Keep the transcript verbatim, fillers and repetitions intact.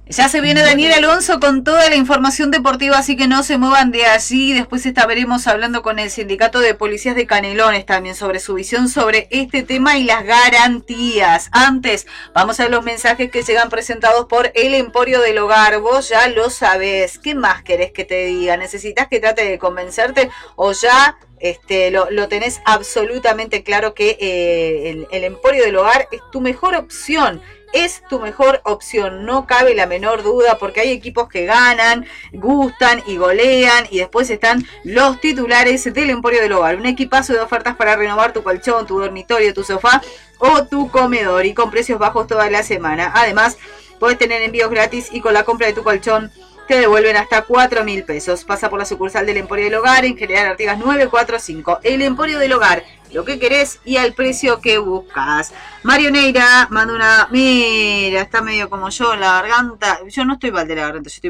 Ya se viene Daniel Alonso con toda la información deportiva, así que no se muevan de allí. Después estaremos hablando con el Sindicato de Policías de Canelones también sobre su visión sobre este tema y las garantías. Antes, vamos a ver los mensajes que llegan presentados por El Emporio del Hogar. Vos ya lo sabés. ¿Qué más querés que te diga? ¿Necesitas que trate de convencerte o ya este, lo, lo tenés absolutamente claro que eh, el, el Emporio del Hogar es tu mejor opción? Es tu mejor opción, no cabe la menor duda, porque hay equipos que ganan, gustan y golean, y después están los titulares del Emporio del Hogar. Un equipazo de ofertas para renovar tu colchón, tu dormitorio, tu sofá o tu comedor, y con precios bajos toda la semana. Además, puedes tener envíos gratis y con la compra de tu colchón te devuelven hasta cuatro mil pesos. Pasa por la sucursal del Emporio del Hogar en General Artigas novecientos cuarenta y cinco. El Emporio del Hogar, lo que querés y al precio que buscas. Mario Neira manda una... Mira, está medio como yo, la garganta. Yo no estoy mal de la garganta, yo estoy